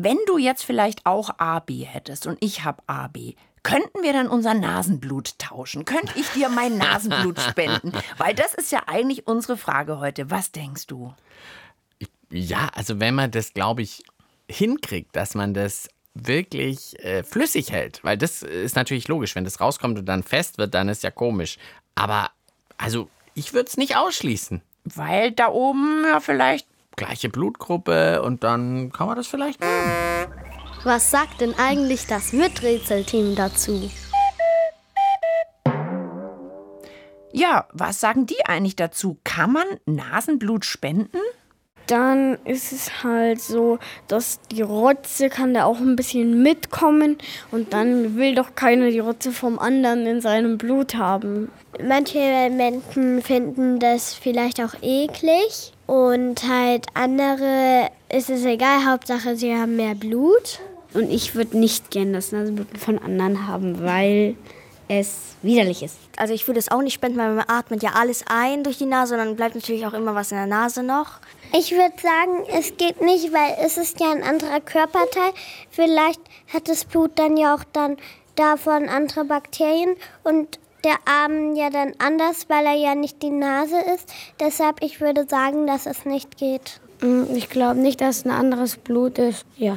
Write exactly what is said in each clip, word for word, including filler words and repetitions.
Wenn du jetzt vielleicht auch A B hättest und ich habe A B, könnten wir dann unser Nasenblut tauschen? Könnte ich dir mein Nasenblut spenden? Weil das ist ja eigentlich unsere Frage heute. Was denkst du? Ja, also wenn man das, glaube ich, hinkriegt, dass man das wirklich äh, flüssig hält, weil das ist natürlich logisch, wenn das rauskommt und dann fest wird, dann ist ja komisch. Aber also ich würde es nicht ausschließen. Weil da oben ja vielleicht Gleiche Blutgruppe und dann kann man das vielleicht machen. Was sagt denn eigentlich das Miträtselteam dazu? Ja, was sagen die eigentlich dazu? Kann man Nasenblut spenden? Dann ist es halt so, dass die Rotze kann da auch ein bisschen mitkommen und dann will doch keiner die Rotze vom anderen in seinem Blut haben. Manche Menschen finden das vielleicht auch eklig und halt andere ist es egal, Hauptsache sie haben mehr Blut. Und ich würde nicht gerne das Nasenblut von anderen haben, weil es widerlich ist. Also ich würde es auch nicht spenden, weil man atmet ja alles ein durch die Nase und dann bleibt natürlich auch immer was in der Nase noch. Ich würde sagen, es geht nicht, weil es ist ja ein anderer Körperteil. Vielleicht hat das Blut dann ja auch dann davon andere Bakterien und der Arm ja dann anders, weil er ja nicht die Nase ist. Deshalb, ich würde sagen, dass es nicht geht. Ich glaube nicht, dass es ein anderes Blut ist. Ja.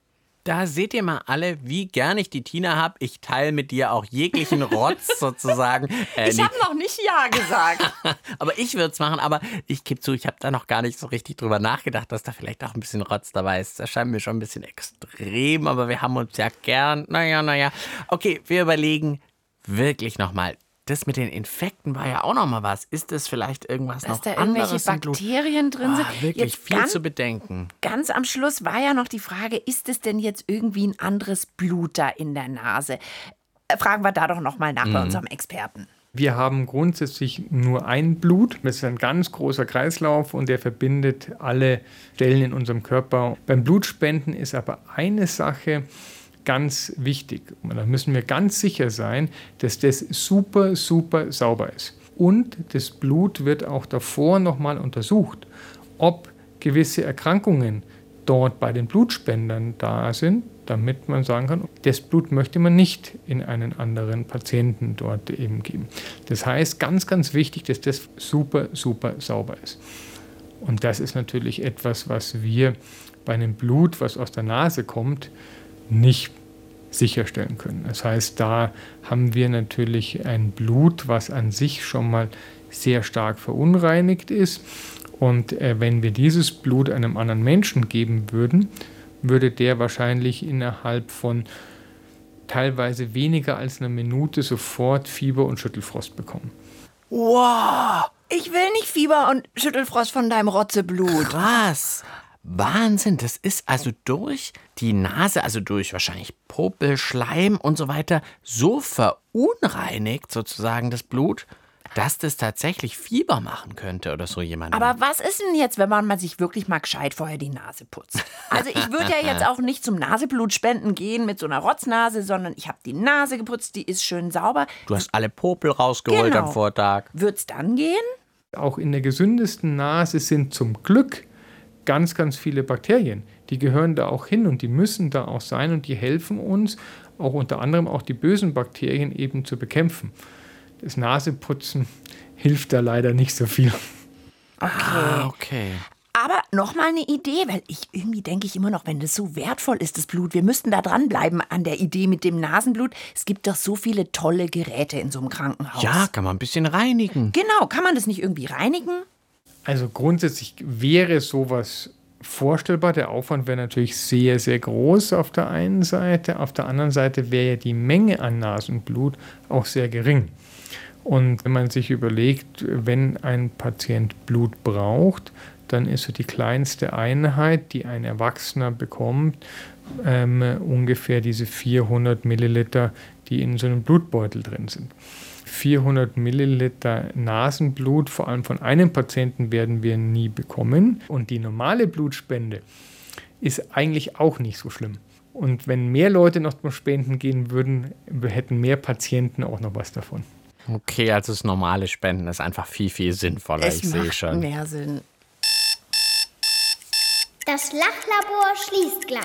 Da seht ihr mal alle, wie gern ich die Tina habe. Ich teile mit dir auch jeglichen Rotz sozusagen. Äh, ich habe noch nicht Ja gesagt. Aber ich würde es machen. Aber ich gebe zu, ich habe da noch gar nicht so richtig drüber nachgedacht, dass da vielleicht auch ein bisschen Rotz dabei ist. Das scheint mir schon ein bisschen extrem. Aber wir haben uns ja gern. Naja, naja. Okay, wir überlegen wirklich nochmal. Das mit den Infekten war ja auch noch mal was. Ist das vielleicht irgendwas Dass noch da anderes irgendwelche Bakterien drin sind? Oh, wirklich Jetzt viel ganz, zu bedenken. Ganz am Schluss war ja noch die Frage, ist es denn jetzt irgendwie ein anderes Blut da in der Nase? Fragen wir da doch noch mal nach mhm. bei unserem Experten. Wir haben grundsätzlich nur ein Blut. Das ist ein ganz großer Kreislauf und der verbindet alle Stellen in unserem Körper. Beim Blutspenden ist aber eine Sache ganz wichtig. Und da müssen wir ganz sicher sein, dass das super, super sauber ist. Und das Blut wird auch davor nochmal untersucht, ob gewisse Erkrankungen dort bei den Blutspendern da sind, damit man sagen kann, das Blut möchte man nicht in einen anderen Patienten dort eben geben. Das heißt, ganz, ganz wichtig, dass das super, super sauber ist. Und das ist natürlich etwas, was wir bei einem Blut, was aus der Nase kommt, nicht sicherstellen können. Das heißt, da haben wir natürlich ein Blut, was an sich schon mal sehr stark verunreinigt ist. Und äh, wenn wir dieses Blut einem anderen Menschen geben würden, würde der wahrscheinlich innerhalb von teilweise weniger als einer Minute sofort Fieber und Schüttelfrost bekommen. Wow! Ich will nicht Fieber und Schüttelfrost von deinem Rotzeblut. Krass! Wahnsinn, das ist also durch die Nase, also durch wahrscheinlich Popel, Schleim und so weiter, so verunreinigt sozusagen das Blut, dass das tatsächlich Fieber machen könnte oder so jemand. Aber was ist denn jetzt, wenn man mal sich wirklich mal gescheit vorher die Nase putzt? Also ich würde ja jetzt auch nicht zum Naseblutspenden gehen mit so einer Rotznase, sondern ich habe die Nase geputzt, die ist schön sauber. Du hast alle Popel rausgeholt genau. am Vortag. Wird's dann gehen? Auch in der gesündesten Nase sind zum Glück ganz, ganz viele Bakterien. Die gehören da auch hin und die müssen da auch sein und die helfen uns, auch unter anderem auch die bösen Bakterien eben zu bekämpfen. Das Naseputzen hilft da leider nicht so viel. Okay. Ah, okay. Aber noch mal eine Idee, weil ich irgendwie denke ich immer noch, wenn das so wertvoll ist, das Blut, wir müssten da dranbleiben an der Idee mit dem Nasenblut. Es gibt doch so viele tolle Geräte in so einem Krankenhaus. Ja, kann man ein bisschen reinigen. Genau, kann man das nicht irgendwie reinigen? Also grundsätzlich wäre sowas vorstellbar. Der Aufwand wäre natürlich sehr, sehr groß auf der einen Seite. Auf der anderen Seite wäre ja die Menge an Nasenblut auch sehr gering. Und wenn man sich überlegt, wenn ein Patient Blut braucht, dann ist so die kleinste Einheit, die ein Erwachsener bekommt, ähm, ungefähr diese vierhundert Milliliter, die in so einem Blutbeutel drin sind. vierhundert Milliliter Nasenblut, vor allem von einem Patienten, werden wir nie bekommen. Und die normale Blutspende ist eigentlich auch nicht so schlimm. Und wenn mehr Leute noch zum Spenden gehen würden, hätten mehr Patienten auch noch was davon. Okay, also das normale Spenden ist einfach viel, viel sinnvoller. Es ich sehe macht schon. mehr Sinn. Das Lachlabor schließt gleich.